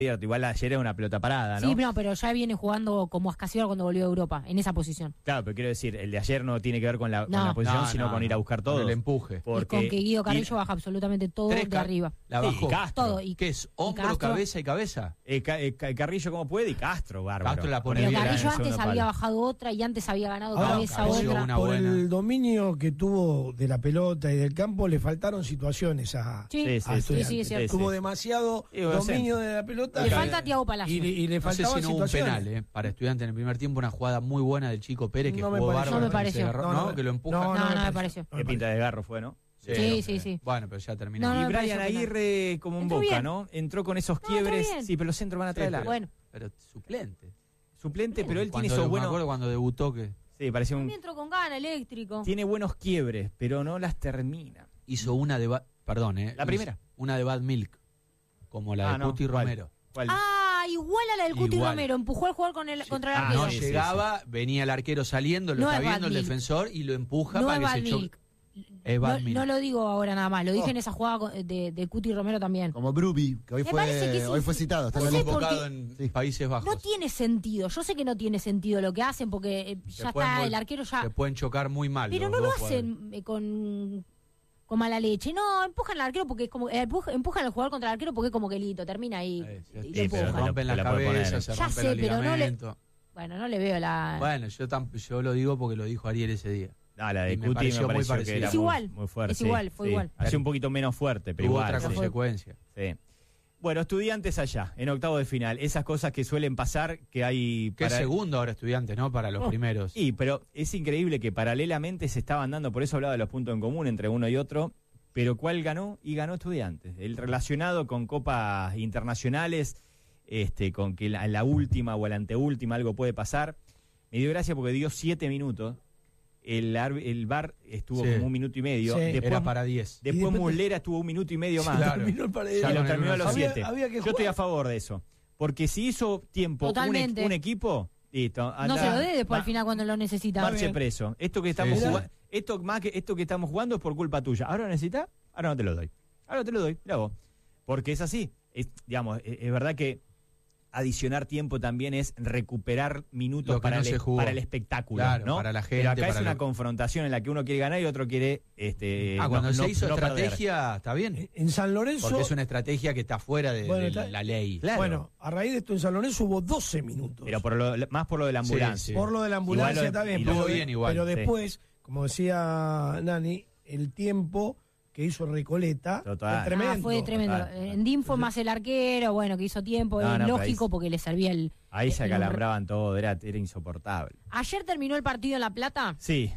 Igual ayer era una pelota parada, ¿no? Sí, no, pero ya viene jugando como Ascasibar cuando volvió a Europa, en esa posición. Claro, pero quiero decir, el de ayer no tiene que ver con la posición, sino con ir a buscar todo. Con el empuje. Y con que Guido Carrillo baja absolutamente todo de arriba. La bajó. Y Castro. Todo. ¿Qué es? ¿Hombro, cabeza y cabeza? Carrillo como puede y Castro, bárbaro. Castro la pone Pero bien. Carrillo en el antes segundo había palo. bajado otra y antes había ganado Ahora, cabeza Carrillo otra. una por buena. el dominio que tuvo de la pelota y del campo, le faltaron situaciones a Sí, a Estudiantes. sí, es cierto. Tuvo demasiado dominio de la pelota. Le falta a Thiago Palacios. Y le No sé faltaban si no hubo un situaciones. penal para Estudiantes en el primer tiempo, una jugada muy buena del Chico Pérez que No me jugó pareció. bárbaro. No me pareció. Se agarró, ¿no? Que lo empuja. No me pareció. Qué pinta de garro fue, ¿no? Sí. Bueno, pero ya terminó. No, Y me Brian pareció penal. Aguirre como un Entró Boca, bien. ¿no? Entró con esos entró quiebres. bien. Sí, pero los centros van atrás de la... Bueno, Pero suplente. Suplente, pero él Cuando tiene esos me buenos... acuerdo cuando debutó que Sí, parecía un... también entró con gana, eléctrico. Tiene buenos quiebres, pero no las termina. hizo una de... Perdón, La primera. Una de Bad Milk, como la de no, Cuti ¿cuál? Romero. ¿Cuál? Igual a la del Cuti Igual. Romero. Empujó al jugador contra el arquero. No sí, llegaba, venía el arquero saliendo, lo No está es Bad viendo el Milk. defensor y lo empuja No para es que Bad se choque. Milk. Es Bad No, Milk. no lo digo ahora nada más, lo dije en esa jugada de Cuti Romero también. Como Brubi, que hoy Me parece que sí. hoy fue citado. Está No en sé la por lista. qué- Convocado en Sí. Países Bajos. No tiene sentido, yo sé que no tiene sentido lo que hacen porque Se ya pueden está, vol- el arquero ya... Se pueden chocar muy mal. Pero los no lo dos jugadores. hacen con mala leche, no, empujan al arquero porque es como... empujan al jugador contra el arquero porque es como que listo, termina ahí Sí, y sí, lo pero se empujan. rompen Te la la puede cabeza, poner. se Ya rompe sé, el pero no le- ligamento. Bueno, no le veo la... Bueno, yo lo digo porque lo dijo Ariel ese día. No, la de Y me Cuti pareció me muy pareció que parecido. era Es igual, muy fuerte. es igual, fue igual. Hacía un poquito menos fuerte, pero Tuvo igual. otra sí. consecuencia. Sí. Bueno, Estudiantes allá, en octavo de final. Esas cosas que suelen pasar, que hay... Que es segundo ahora Estudiantes, ¿no? Para los primeros. Sí, pero es increíble que paralelamente se estaban dando, por eso hablaba de los puntos en común entre uno y otro, pero ¿cuál ganó? Y ganó Estudiantes. El relacionado con copas internacionales, con que la última o la anteúltima algo puede pasar. Me dio gracia porque dio 7 minutos. El VAR estuvo Sí. como 1 minuto y medio. Sí. Después, Era para 10. Y después después- Muslera estuvo 1 minuto y medio más. Claro. Terminó el partido. Y Ya lo con el terminó a los 1-0. 7. Había que Yo estoy jugar. a favor de eso. Porque si hizo tiempo Totalmente. un equipo, listo. No anda, se lo dé después va, al final cuando lo necesita. marche bien. preso. Esto que estamos Sí. jugando, esto que estamos jugando es por culpa tuya. ¿Ahora lo necesitas? Ahora no te lo doy. Ahora te lo doy. Mirá vos. Porque es así. Es verdad que adicionar tiempo también es recuperar minutos Lo que no se jugó. para el espectáculo, Claro, ¿no? para la Pero gente, acá es para una lo- confrontación en la que uno quiere ganar y otro quiere Cuando se hizo perder. estrategia, está bien. En San Lorenzo, Porque es una estrategia que está fuera de, Bueno, de está- la ley. Claro. bueno, a raíz de esto en San Lorenzo hubo 12 minutos. Pero más por lo de la ambulancia. Sí. Por lo de la ambulancia Igual está bien, y lo- Estuvo pero, bien igual, pero sí. después, como decía Nani, el tiempo que hizo Recoleta Total. fue tremendo. Fue tremendo. Total. En DIM fue más el arquero, bueno, que hizo tiempo, No, es no, pero lógico ahí- porque le servía el... Ahí se el- acalambraban todo, era insoportable. Ayer terminó el partido en La Plata, Sí.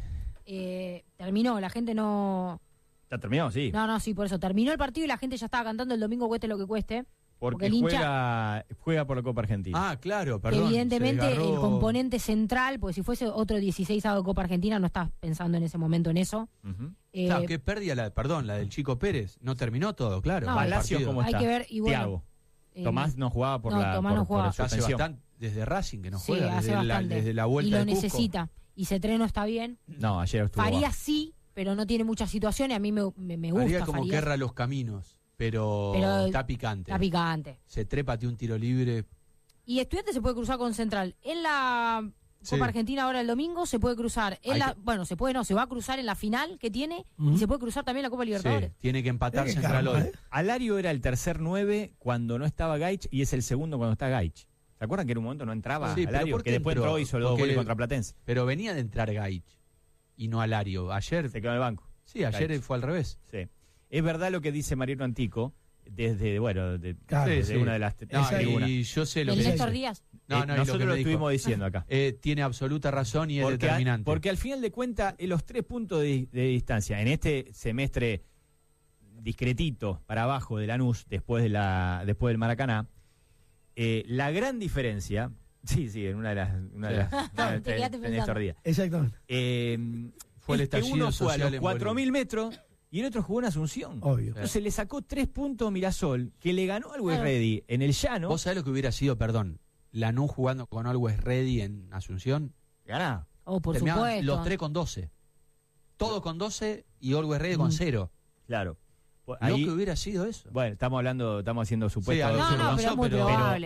terminó, la gente no... ¿Ya terminó? Sí. No, sí, por eso. Terminó el partido y la gente ya estaba cantando el domingo cueste lo que cueste. porque el hincha- juega por la Copa Argentina. Ah, claro, Que perdón. evidentemente se desgarró- el componente central, pues si fuese otro 16avo de Copa Argentina, no estás pensando en ese momento en eso. Ujú. Claro, qué pérdida la del Chico Pérez. No terminó todo, claro. No, el Palacios, partido. ¿cómo Hay está? que ver, y bueno, Thiago. eh, Tomás no jugaba por no, la Tomás no por jugaba. Hace suspensión. bastante, desde Racing que no Sí, juega, hace bastante. desde la vuelta y lo de Cusco. necesita. Y Cetreno está bien. No, ayer estuvo Farías bajo. sí, pero no tiene muchas situaciones. A mí me gusta Haría como que Farías. erra los caminos, pero está picante. Está picante. Se trépate un tiro libre. Y Estudiantes se puede cruzar con Central. En la Sí. Copa Argentina ahora el domingo se puede cruzar. Hay que- Bueno, se va a cruzar en la final que tiene y Ujú. se puede cruzar también en la Copa Libertadores. Sí, tiene que empatar Qué Central karma, hoy. Alario era el tercer 9 cuando no estaba Gaich y es el segundo cuando está Gaich. ¿Se acuerdan que en un momento no entraba Sí, pero Alario? ¿por Que qué después entró? entró y hizo los 2 Porque- goles contra Platense. Pero venía de entrar Gaich y no Alario. Ayer, Se quedó en el banco. sí, ayer Gaich. fue al revés. Sí. Es verdad lo que dice Mariano Antico desde, Claro, desde sí. una de las No, tribunas. y yo sé lo El que Néstor dice. Díaz. No, no, y nosotros que lo me dijo. estuvimos diciendo acá. Tiene absoluta razón y es determinante. Porque al final de cuentas, los 3 puntos de distancia en este semestre discretito para abajo de Lanús, después del Maracaná, la gran diferencia, sí, en una de las Te quedaste de Néstor pensando. Díaz, Exactamente. Fue el es que estallido uno fue a social los en 4.000 metros y el otro jugó en Asunción. Obvio. Entonces le sacó 3 puntos Mirasol, que le ganó al Always Ready en el llano. ¿Vos sabés lo que hubiera sido, perdón, Lanús jugando con Always Ready en Asunción? Ganá. Oh, por Terminaban supuesto. los 3 con 12. Todo con 12 y Always Ready con 0. Claro. Lo que hubiera sido eso. Bueno, estamos haciendo supuestos. a veces No, lo pero es muy pero- probable.